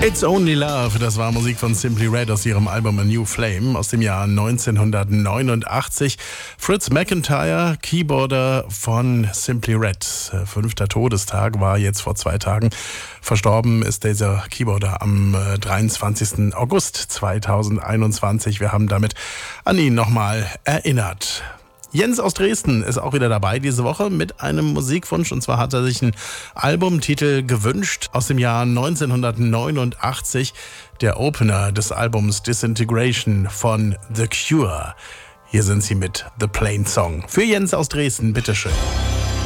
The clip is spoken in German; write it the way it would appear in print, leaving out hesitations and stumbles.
It's Only Love, das war Musik von Simply Red aus ihrem Album A New Flame aus dem Jahr 1989. Fritz McIntyre, Keyboarder von Simply Red. 5. Todestag war jetzt vor 2 Tagen. Verstorben ist dieser Keyboarder am 23. August 2021. Wir haben damit an ihn nochmal erinnert. Jens aus Dresden ist auch wieder dabei diese Woche mit einem Musikwunsch. Und zwar hat er sich einen Albumtitel gewünscht aus dem Jahr 1989. Der Opener des Albums Disintegration von The Cure. Hier sind sie mit The Plain Song. Für Jens aus Dresden, bitteschön.